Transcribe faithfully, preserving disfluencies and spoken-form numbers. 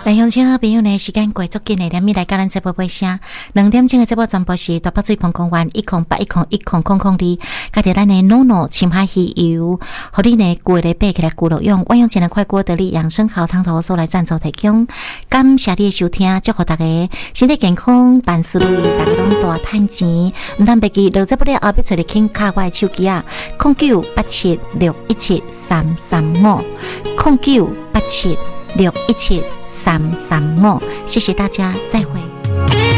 来乡亲好朋友呢，时间过足紧的，连咪来甲咱节目尾声。两点钟的节目全部是大北水盆公园一空八一空一空空空的，加着咱的诺诺青海鱼油，互你呢过来背起来咕噜用，我用前的快锅得力养生好汤头所来赞助提供。感谢你的收听，祝福大家身体健康，万事如意，大家拢大赚钱。唔通别记，落节不了后要找你听卡我的手机啊，空九八七六一七三三五，空九八七六一七三三五，谢谢大家，再会。